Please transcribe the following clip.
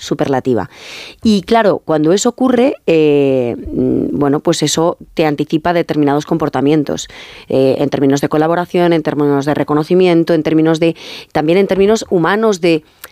superlativa. Y claro, cuando eso ocurre, bueno, pues eso te anticipa determinados comportamientos, en términos de colaboración, en términos de reconocimiento, también en términos humanos de